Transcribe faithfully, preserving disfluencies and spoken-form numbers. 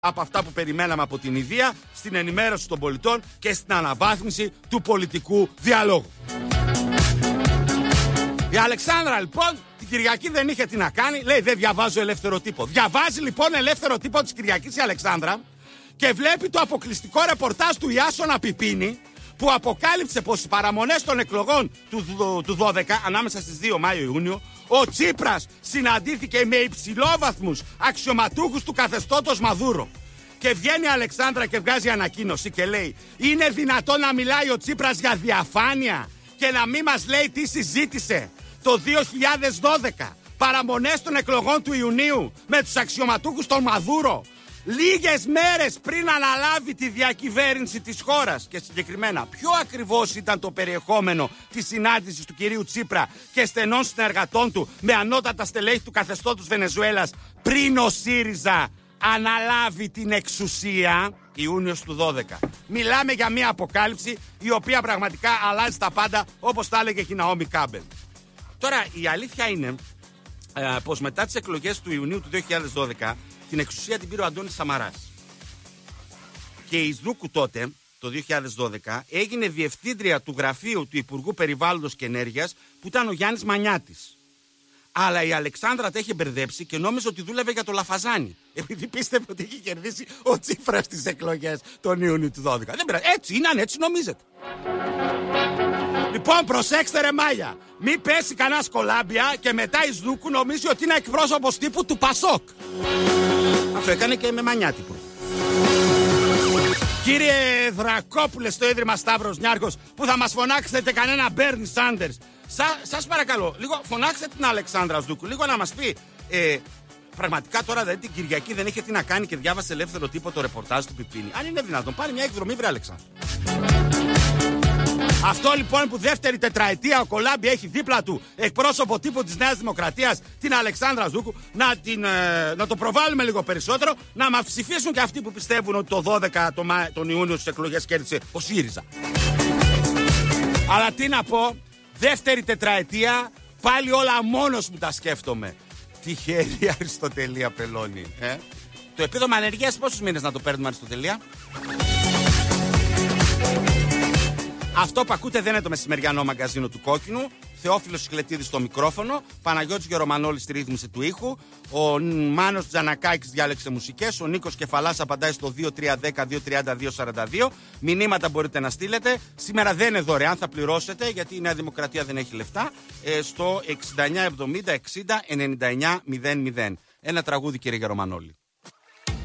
από αυτά που περιμέναμε από την ιδέα, στην ενημέρωση των πολιτών και στην αναβάθμιση του πολιτικού διαλόγου. Η Αλεξάνδρα λοιπόν την Κυριακή δεν είχε τι να κάνει, λέει δεν διαβάζω ελεύθερο τύπο. Διαβάζει λοιπόν ελεύθερο τύπο της Κυριακής η Αλεξάνδρα και βλέπει το αποκλειστικό ρεπορτάζ του Ιάσονα Πιπίνη που αποκάλυψε πως οι παραμονές των εκλογών του, του, του δώδεκα, ανάμεσα στις δύο Μάιο-Ιούνιο, ο Τσίπρας συναντήθηκε με υψηλόβαθμους αξιωματούχους του καθεστώτος Μαδούρο. Και βγαίνει η Αλεξάνδρα και βγάζει ανακοίνωση και λέει: είναι δυνατόν να μιλάει ο Τσίπρας για διαφάνεια και να μην μας λέει τι συζήτησε το δύο χιλιάδες δώδεκα, παραμονές των εκλογών του Ιουνίου, με τους αξιωματούχους των Μαδούρο, λίγες μέρες πριν αναλάβει τη διακυβέρνηση της χώρας. Και συγκεκριμένα, ποιο ακριβώς ήταν το περιεχόμενο της συνάντησης του κυρίου Τσίπρα και στενών συνεργατών του με ανώτατα στελέχη του καθεστώτος Βενεζουέλας πριν ο ΣΥΡΙΖΑ αναλάβει την εξουσία, Ιούνιος του δώδεκα. Μιλάμε για μια αποκάλυψη η οποία πραγματικά αλλάζει τα πάντα, όπως τα έλεγε και η Ναόμι Κάμπελ. Τώρα η αλήθεια είναι ε, πως μετά τις εκλογές του Ιουνίου του δύο χιλιάδες δώδεκα την εξουσία την πήρε ο Αντώνης Σαμαράς. Και η Σδούκου τότε, το δύο χιλιάδες δώδεκα, έγινε διευθύντρια του γραφείου του Υπουργού Περιβάλλοντος και Ενέργειας που ήταν ο Γιάννης Μανιάτης. Αλλά η Αλεξάνδρα τα είχε μπερδέψει και νόμιζε ότι δούλευε για το Λαφαζάνι. Επειδή πίστευε ότι είχε κερδίσει ο Τσίπρας στις εκλογές τον Ιούνιο του δώδεκα. Δεν πειράζει. Έτσι είναι, αν έτσι νομίζετε. Λοιπόν, προσέξτε ρε μάγια. Μην πέσει κανένα κολάμπια και μετά η Σδούκου νομίζει ότι είναι εκπρόσωπος τύπου του Πασόκ. Αυτό έκανε και με Μανιάτη. Κύριε Δρακόπουλε στο Ίδρυμα Σταύρος Νιάρχος, που θα μας φωνάξετε κανένα Μπέρνι Σάντερς, Σα, σας παρακαλώ, λίγο φωνάξτε την Αλεξάνδρα Σδούκου, λίγο να μας πει ε, πραγματικά τώρα δηλαδή την Κυριακή δεν είχε τι να κάνει και διάβασε ελεύθερο τύπο το ρεπορτάζ του Πιπίνη. Αν είναι δυνατόν, πάρει μια εκδρομή, βρε Αλεξάνδρα. Αυτό λοιπόν που δεύτερη τετραετία ο Κολάμπη έχει δίπλα του εκπρόσωπο τύπου της Νέας Δημοκρατίας, την Αλεξάνδρα Σδούκου, να, την, ε, να το προβάλλουμε λίγο περισσότερο, να μας ψηφίσουν και αυτοί που πιστεύουν ότι το δώδεκα τον, τον Ιούνιο στις εκλογές κέρδισε ο ΣΥΡΙΖΑ. Αλλά τι να πω, δεύτερη τετραετία, πάλι όλα μόνος μου τα σκέφτομαι. Τυχερή Αριστοτελία Πελώνη. Ε? Το επίδομα ανεργίας πόσους μήνες να το παίρνουμε, Αριστοτελία? Αυτό που ακούτε δεν είναι το μεσημεριανό μαγκαζίνο του Κόκκινου. Θεόφιλος Σκλετίδης στο μικρόφωνο. Παναγιώτης Γερομανόλης στη ρύθμιση του ήχου. Ο Μάνος Τζανακάκης διάλεξε μουσικές. Ο Νίκος Κεφαλάς απαντάει στο δύο τρία ένα μηδέν δύο τρία δύο σαράντα δύο. Μηνύματα μπορείτε να στείλετε. Σήμερα δεν είναι δωρεάν, θα πληρώσετε γιατί η Νέα Δημοκρατία δεν έχει λεφτά. Ε, στο εξήντα εννιά εβδομήντα εξήντα ενενήντα εννιά μηδέν μηδέν. Ένα τραγούδι, κύριε Γερομανόλη.